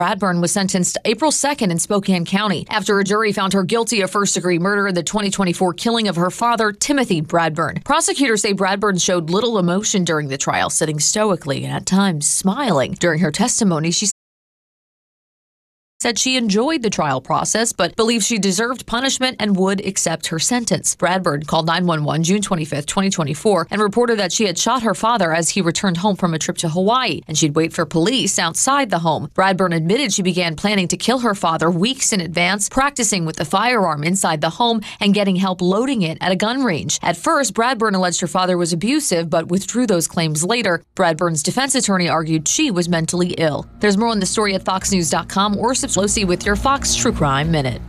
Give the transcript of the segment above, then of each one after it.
Bradburn was sentenced April 2nd in Spokane County after a jury found her guilty of first-degree murder in the 2024 killing of her father, Timothy Bradburn. Prosecutors say Bradburn showed little emotion during the trial, sitting stoically and at times smiling. During her testimony, she said she enjoyed the trial process, but believed she deserved punishment and would accept her sentence. Bradburn called 911 June 25, 2024, and reported that she had shot her father as he returned home from a trip to Hawaii, and she'd wait for police outside the home. Bradburn admitted she began planning to kill her father weeks in advance, practicing with the firearm inside the home and getting help loading it at a gun range. At first, Bradburn alleged her father was abusive, but withdrew those claims later. Bradburn's defense attorney argued she was mentally ill. There's more on the story at foxnews.com or subscribe with your Fox True Crime Minute.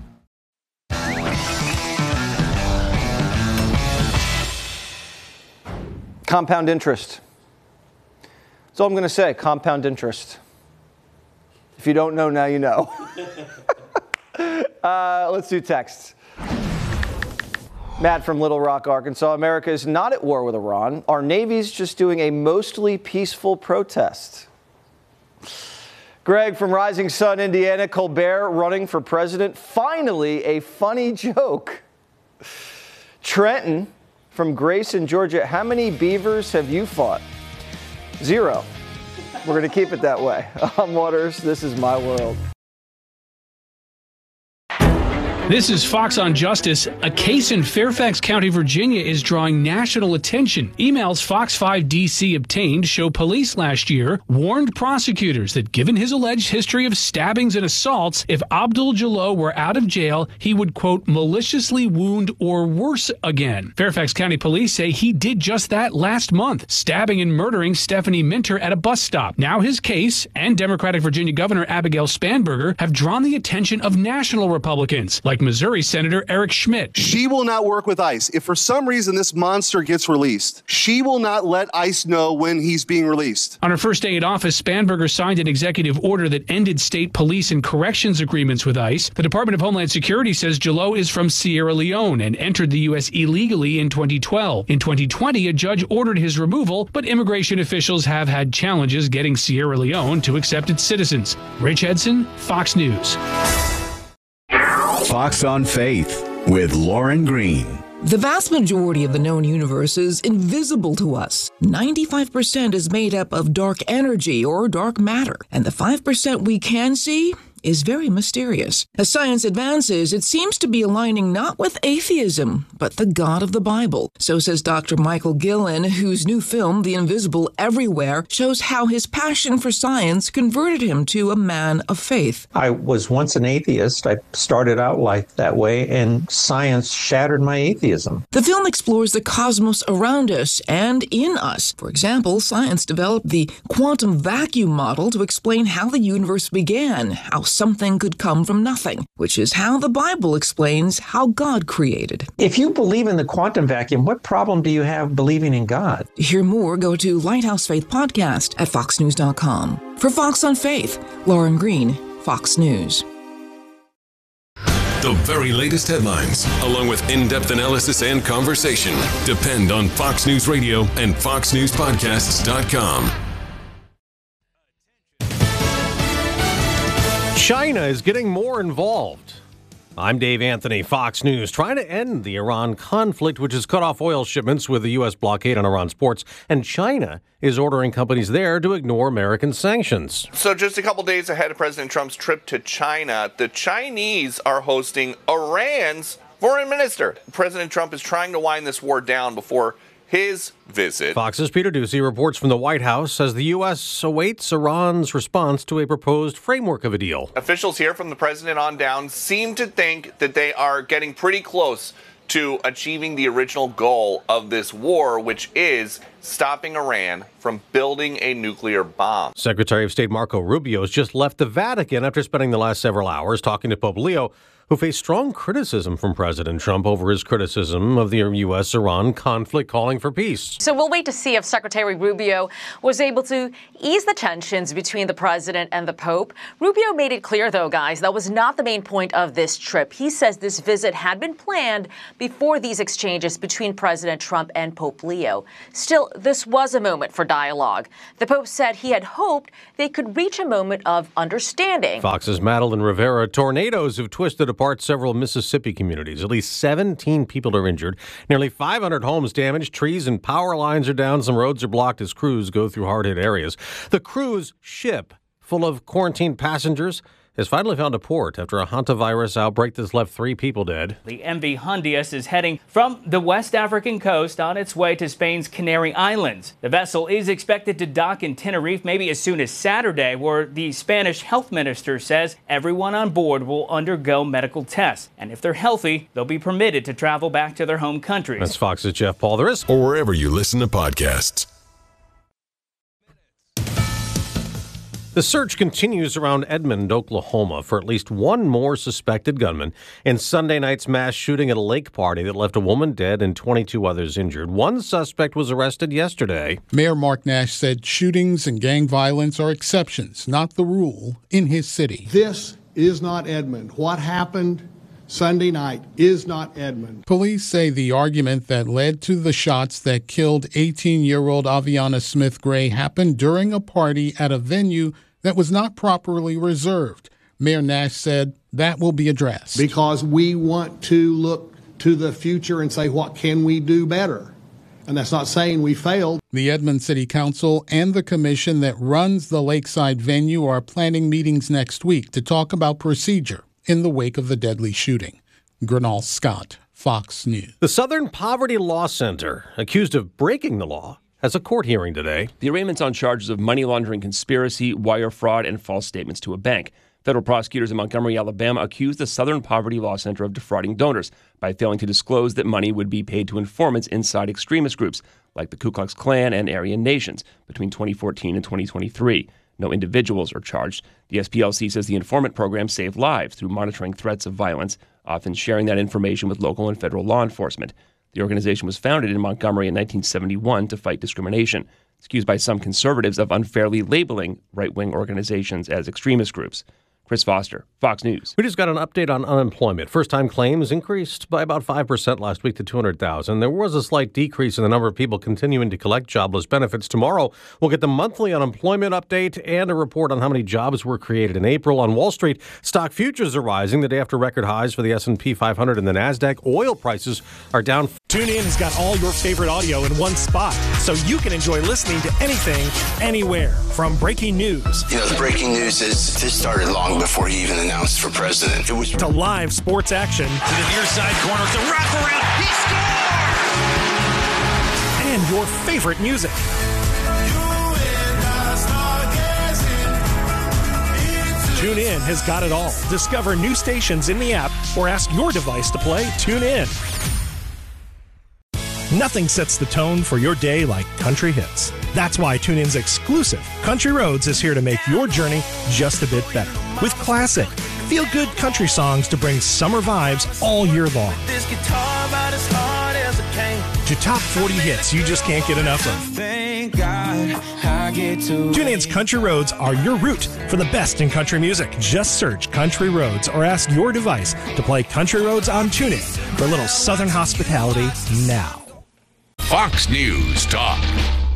Compound interest. That's all I'm going to say, compound interest. If you don't know, now you know. Let's do texts. Matt from Little Rock, Arkansas. America is not at war with Iran. Our Navy's just doing a mostly peaceful protest. Greg from Rising Sun, Indiana. Colbert running for president. Finally, a funny joke. Trenton from Grayson, Georgia. How many beavers have you fought? 0. We're going to keep it that way. I'm Waters. This is My World. This is Fox on Justice. A case in Fairfax County, Virginia is drawing national attention. Emails Fox 5 DC obtained show police last year warned prosecutors that given his alleged history of stabbings and assaults, if Abdul Jalloh were out of jail, he would, quote, maliciously wound or worse again. Fairfax County police say he did just that last month, stabbing and murdering Stephanie Minter at a bus stop. Now his case and Democratic Virginia Governor Abigail Spanberger have drawn the attention of national Republicans, like Missouri Senator Eric Schmidt. She will not work with ICE. If for some reason this monster gets released, she will not let ICE know when he's being released. On her first day in office, Spanberger signed an executive order that ended state police and corrections agreements with ICE. The Department of Homeland Security says Jalloh is from Sierra Leone and entered the U.S. illegally in 2012. In 2020, a judge ordered his removal, but immigration officials have had challenges getting Sierra Leone to accept its citizens. Rich Edson, Fox News. Fox on Faith with Lauren Green. The vast majority of the known universe is invisible to us. 95% is made up of dark energy or dark matter, and the 5% we can see is very mysterious. As science advances, it seems to be aligning not with atheism, but the God of the Bible. So says Dr. Michael Gillen, whose new film, The Invisible Everywhere, shows how his passion for science converted him to a man of faith. I was once an atheist. I started out life that way, and science shattered my atheism. The film explores the cosmos around us and in us. For example, science developed the quantum vacuum model to explain how the universe began, how something could come from nothing, which is how the Bible explains how God created. If you believe in the quantum vacuum, what problem do you have believing in God? To hear more, go to Lighthouse Faith Podcast at foxnews.com. For Fox on Faith, Lauren Green, Fox News. The very latest headlines, along with in-depth analysis and conversation, depend on Fox News Radio and foxnewspodcasts.com. China is getting more involved. I'm Dave Anthony, Fox News, trying to end the Iran conflict, which has cut off oil shipments with the U.S. blockade on Iran's ports. And China is ordering companies there to ignore American sanctions. So just a couple days ahead of President Trump's trip to China, the Chinese are hosting Iran's foreign minister. President Trump is trying to wind this war down before his visit. Fox's Peter Doocy reports from the White House as the U.S. awaits Iran's response to a proposed framework of a deal. Officials here from the president on down seem to think that they are getting pretty close to achieving the original goal of this war, which is stopping Iran from building a nuclear bomb. Secretary of State Marco Rubio has just left the Vatican after spending the last several hours talking to Pope Leo who faced strong criticism from President Trump over his criticism of the U.S.-Iran conflict, calling for peace. So we'll wait to see if Secretary Rubio was able to ease the tensions between the president and the Pope. Rubio made it clear, though, guys, that was not the main point of this trip. He says this visit had been planned before these exchanges between President Trump and Pope Leo. Still, this was a moment for dialogue. The Pope said he had hoped they could reach a moment of understanding. Fox's Madeline Rivera. Tornadoes have twisted apart several Mississippi communities. At least 17 people are injured. Nearly 500 homes damaged. Trees and power lines are down. Some roads are blocked as crews go through hard-hit areas. The cruise ship, full of quarantined passengers, has finally found a port after a hantavirus outbreak that's left 3 people dead. The MV Hondias is heading from the West African coast on its way to Spain's Canary Islands. The vessel is expected to dock in Tenerife maybe as soon as Saturday, where the Spanish health minister says everyone on board will undergo medical tests. And if they're healthy, they'll be permitted to travel back to their home countries. That's Fox's Jeff Paul. There is, or wherever you listen to podcasts. The search continues around Edmond, Oklahoma, for at least one more suspected gunman in Sunday night's mass shooting at a lake party that left a woman dead and 22 others injured. One suspect was arrested yesterday. Mayor Mark Nash said shootings and gang violence are exceptions, not the rule, in his city. This is not Edmond. What happened Sunday night is not Edmond. Police say the argument that led to the shots that killed 18-year-old Aviana Smith Gray happened during a party at a venue that was not properly reserved. Mayor Nash said that will be addressed. Because we want to look to the future and say, what can we do better? And that's not saying we failed. The Edmond City Council and the commission that runs the lakeside venue are planning meetings next week to talk about procedure in the wake of the deadly shooting. Gernal Scott, Fox News. The Southern Poverty Law Center, accused of breaking the law, has a court hearing today. The arraignment's on charges of money laundering conspiracy, wire fraud, and false statements to a bank. Federal prosecutors in Montgomery, Alabama, accused the Southern Poverty Law Center of defrauding donors by failing to disclose that money would be paid to informants inside extremist groups like the Ku Klux Klan and Aryan Nations between 2014 and 2023. No individuals are charged. The SPLC says the informant program saved lives through monitoring threats of violence, often sharing that information with local and federal law enforcement. The organization was founded in Montgomery in 1971 to fight discrimination. It's accused by some conservatives of unfairly labeling right-wing organizations as extremist groups. Chris Foster, Fox News. We just got an update on unemployment. First-time claims increased by about 5% last week to 200,000. There was a slight decrease in the number of people continuing to collect jobless benefits. Tomorrow, we'll get the monthly unemployment update and a report on how many jobs were created in April. On Wall Street, stock futures are rising the day after record highs for the S&P 500 and the NASDAQ. Oil prices are down. TuneIn has got all your favorite audio in one spot, so you can enjoy listening to anything, anywhere. From breaking news. You know, the breaking news is this started long before he even announced for president. It was to live sports action. To the near side corner, it's a wraparound. He scores! And your favorite music. TuneIn has got it all. Discover new stations in the app or ask your device to play TuneIn. Nothing sets the tone for your day like country hits. That's why TuneIn's exclusive Country Roads is here to make your journey just a bit better. With classic, feel-good country songs to bring summer vibes all year long. To top 40 hits you just can't get enough of. TuneIn's Country Roads are your route for the best in country music. Just search Country Roads or ask your device to play Country Roads on TuneIn for a little Southern hospitality now. Fox News Talk.